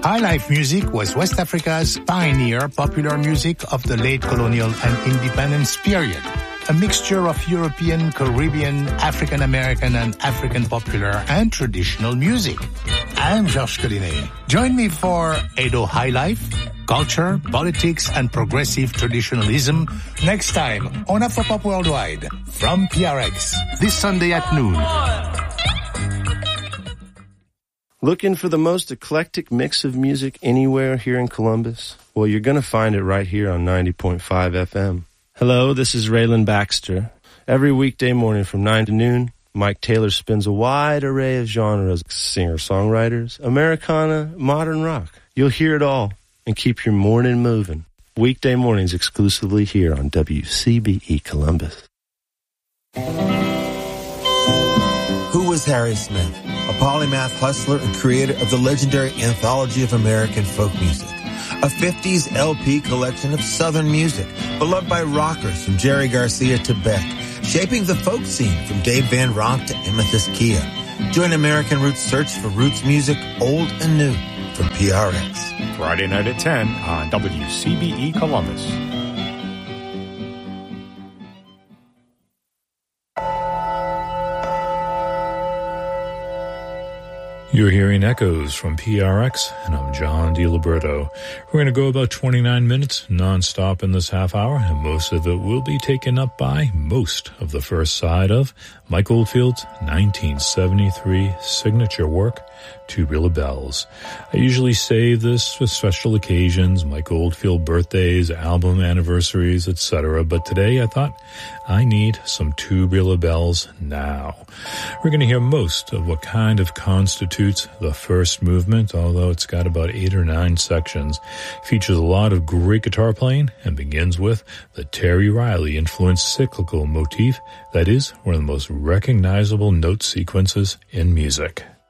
Highlife music was West Africa's pioneer popular music of the late colonial and independence period. A mixture of European, Caribbean, African American, and African popular and traditional music. I'm Georges Collinet. Join me for Edo Highlife, culture, politics, and progressive traditionalism next time on Afropop Worldwide from PRX this Sunday at noon. Looking for the most eclectic mix of music anywhere here in Columbus? Well, you're going to find it right here on 90.5 FM. Hello, this is Raylan Baxter. Every weekday morning from 9 to noon, Mike Taylor spins a wide array of genres, singer-songwriters, Americana, modern rock. You'll hear it all and keep your morning moving. Weekday mornings exclusively here on WCBE Columbus. Who was Harry Smith? A polymath hustler and creator of the legendary Anthology of American Folk Music, a 50s LP collection of Southern music, beloved by rockers from Jerry Garcia to Beck, shaping the folk scene from Dave Van Ronk to Amethyst Kia. Join American Roots search for roots music, old and new, from PRX. Friday night at 10 on WCBE Columbus. You're hearing echoes from PRX, and I'm John DiLiberto. We're going to go about 29 minutes nonstop in this half hour, and most of it will be taken up by most of the first side of Mike Oldfield's 1973 signature work, Tubular Bells. I usually save this for special occasions, Mike Oldfield birthdays, album anniversaries, etc., but today I thought I need some Tubular Bells now. We're going to hear most of what kind of constitutes the first movement, although it's got about 8 or 9 sections. It features a lot of great guitar playing and begins with the Terry Riley-influenced cyclical motif that is one of the most recognizable note sequences in music.